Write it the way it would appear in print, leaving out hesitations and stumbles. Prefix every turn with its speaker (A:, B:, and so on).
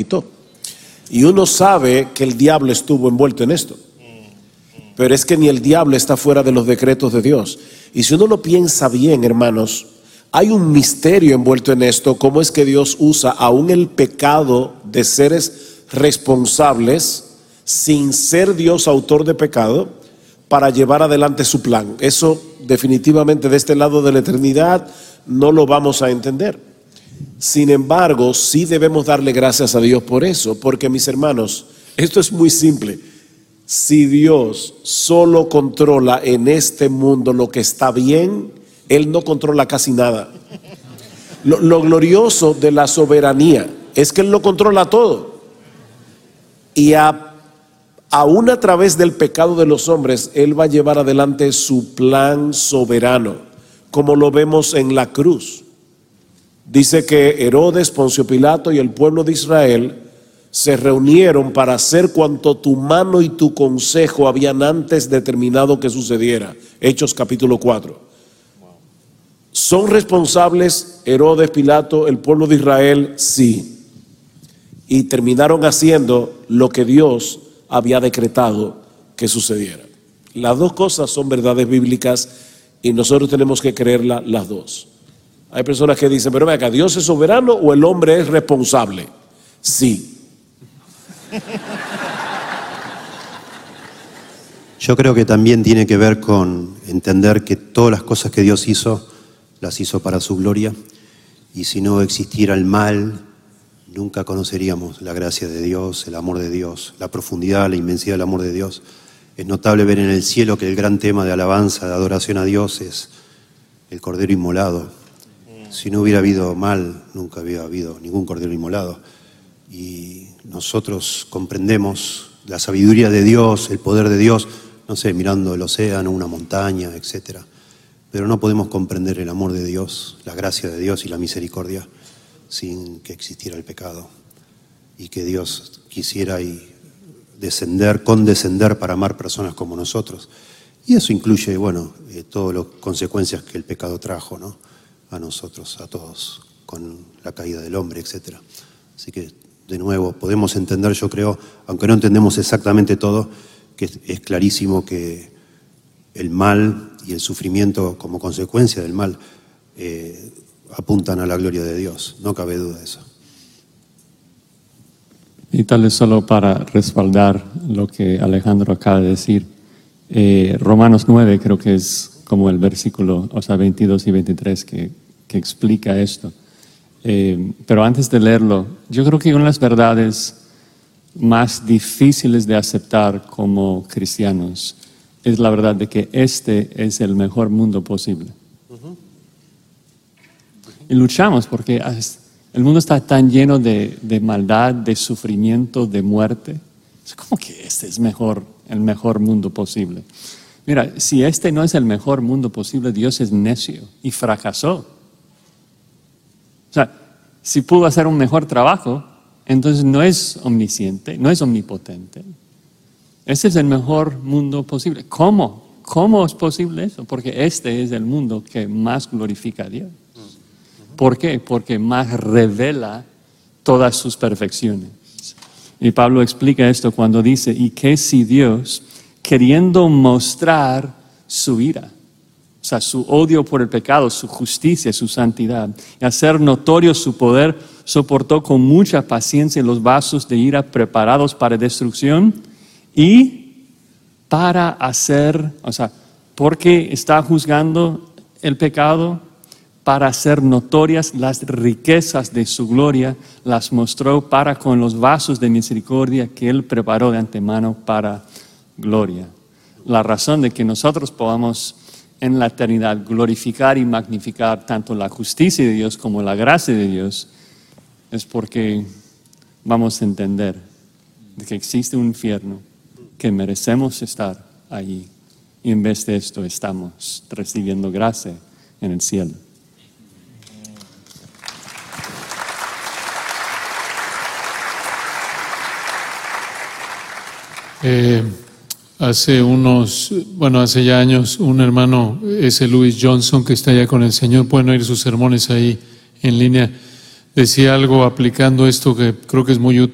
A: quitó. Y uno sabe que el diablo estuvo envuelto en esto. Pero es que ni el diablo está fuera de los decretos de Dios. Y si uno lo piensa bien, hermanos, hay un misterio envuelto en esto. Cómo es que Dios usa aún el pecado de seres responsables, sin ser Dios autor de pecado, para llevar adelante su plan. Eso definitivamente de este lado de la eternidad no lo vamos a entender. Sin embargo, sí debemos darle gracias a Dios por eso, porque mis hermanos, esto es muy simple. Si Dios solo controla en este mundo lo que está bien, Él no controla casi nada. Lo glorioso de la soberanía es que Él lo controla todo. Y aún a través del pecado de los hombres, Él va a llevar adelante su plan soberano, como lo vemos en la cruz. Dice que Herodes, Poncio Pilato y el pueblo de Israel se reunieron para hacer cuanto tu mano y tu consejo habían antes determinado que sucediera. Hechos capítulo 4. ¿Son responsables Herodes, Pilato, el pueblo de Israel? Sí. Y terminaron haciendo lo que Dios había decretado que sucediera. Las dos cosas son verdades bíblicas y nosotros tenemos que creerlas las dos. Hay personas que dicen, pero ven acá, ¿Dios es soberano o el hombre es responsable? Sí.
B: Yo creo que también tiene que ver con entender que todas las cosas que Dios hizo, las hizo para su gloria. Y si no existiera el mal, nunca conoceríamos la gracia de Dios, el amor de Dios, la profundidad, la inmensidad del amor de Dios. Es notable ver en el cielo que el gran tema de alabanza, de adoración a Dios es el Cordero inmolado. Si no hubiera habido mal, nunca había habido ningún Cordero inmolado. Y nosotros comprendemos la sabiduría de Dios, el poder de Dios, no sé, mirando el océano, una montaña, etc. Pero no podemos comprender el amor de Dios, la gracia de Dios y la misericordia sin que existiera el pecado. Y que Dios quisiera condescender para amar personas como nosotros. Y eso incluye, todas las consecuencias que el pecado trajo, ¿no? A nosotros, a todos, con la caída del hombre, etc. Así que, de nuevo, podemos entender, yo creo, aunque no entendemos exactamente todo, que es clarísimo que el mal y el sufrimiento como consecuencia del mal apuntan a la gloria de Dios, no cabe duda de eso.
C: Y tal vez solo para respaldar lo que Alejandro acaba de decir, Romanos 9 creo que es como el versículo, 22 y 23 que explica esto. Pero antes de leerlo, yo creo que una de las verdades más difíciles de aceptar como cristianos es la verdad de que este es el mejor mundo posible. Y luchamos porque el mundo está tan lleno de maldad, de sufrimiento, de muerte. Es como que este es el mejor mundo posible. Mira, si este no es el mejor mundo posible, Dios es necio y fracasó. O sea, si pudo hacer un mejor trabajo, entonces no es omnisciente, no es omnipotente. Este es el mejor mundo posible. ¿Cómo? ¿Cómo es posible eso? Porque este es el mundo que más glorifica a Dios. ¿Por qué? Porque más revela todas sus perfecciones. Y Pablo explica esto cuando dice, ¿y qué si Dios, queriendo mostrar su ira, o sea, su odio por el pecado, su justicia, su santidad, y hacer notorio su poder, soportó con mucha paciencia los vasos de ira preparados para destrucción y para hacer, porque está juzgando el pecado, para hacer notorias las riquezas de su gloria, las mostró para con los vasos de misericordia que Él preparó de antemano para gloria. La razón de que nosotros podamos en la eternidad glorificar y magnificar tanto la justicia de Dios como la gracia de Dios es porque vamos a entender de que existe un infierno, que merecemos estar allí y en vez de esto estamos recibiendo gracia en el cielo.
D: Hace ya años, un hermano, S. Louis Johnson, que está allá con el Señor, pueden oír sus sermones ahí en línea, decía algo aplicando esto que creo que es muy útil.